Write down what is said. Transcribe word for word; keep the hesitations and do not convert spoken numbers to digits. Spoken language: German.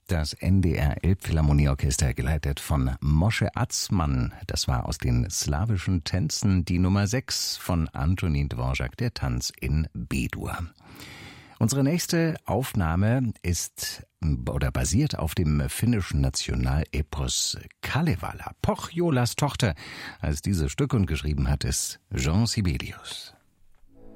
Das N D R Elbphilharmonieorchester, geleitet von Moshe Atzmann. Das war aus den slawischen Tänzen die Nummer sechs von Antonin Dvorak, der Tanz in B-Dur. Unsere nächste Aufnahme ist oder basiert auf dem finnischen Nationalepos Kalevala. Pohjolas Tochter, als dieses Stück und geschrieben hat es Jean Sibelius.